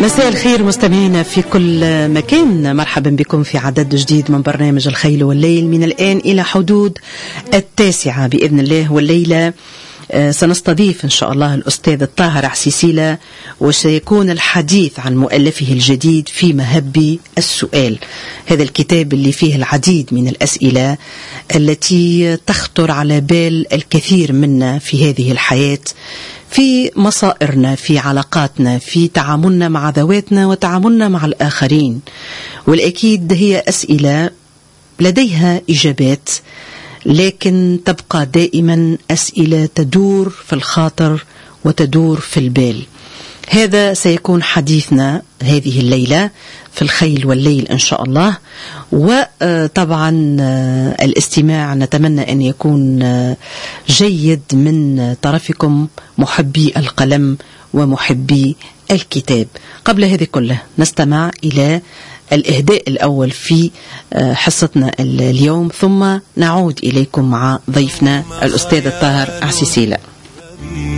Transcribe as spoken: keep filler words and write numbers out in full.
مساء الخير مستمعينا في كل مكان، مرحبا بكم في عدد جديد من برنامج الخيل والليل من الآن إلى حدود التاسعة بإذن الله. والليلة سنستضيف إن شاء الله الأستاذ الطاهر عسيسيلة، وسيكون الحديث عن مؤلفه الجديد في مهب السؤال. هذا الكتاب اللي فيه العديد من الأسئلة التي تخطر على بال الكثير منا في هذه الحياة، في مصائرنا، في علاقاتنا، في تعاملنا مع ذواتنا وتعاملنا مع الآخرين. والأكيد هي أسئلة لديها إجابات، لكن تبقى دائما أسئلة تدور في الخاطر وتدور في البال. هذا سيكون حديثنا هذه الليلة في الخيل والليل إن شاء الله. وطبعا الاستماع نتمنى أن يكون جيد من طرفكم محبي القلم ومحبي الكتاب. قبل هذه كله نستمع إلى الإهداء الأول في حصتنا اليوم، ثم نعود إليكم مع ضيفنا الأستاذ الطاهر عسيسيلة.